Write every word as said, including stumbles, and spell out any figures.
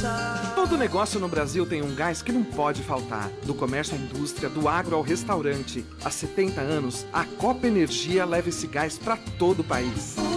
Todo negócio no Brasil tem um gás que não pode faltar. Do comércio à indústria, do agro ao restaurante. Há setenta anos, a Copa Energia leva esse gás para todo o país.